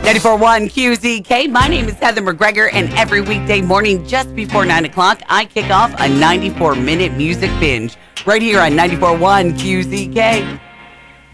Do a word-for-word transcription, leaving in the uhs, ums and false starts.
ninety-four point one Q Z K. My name is Heather McGregor, and every weekday morning just before nine o'clock, I kick off a ninety-four minute music binge right here on ninety-four point one Q Z K.